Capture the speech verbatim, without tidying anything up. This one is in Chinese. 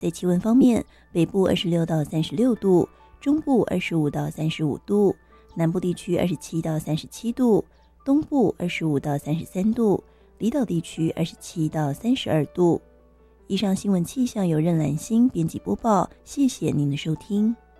在气温方面，北部二十六到三十六度，中部二十五到三十五度，南部地区二十七到三十七度，东部二十五到三十三度，离岛地区二十七到三十二度。以上新闻气象由任兰心编辑播报，谢谢您的收听。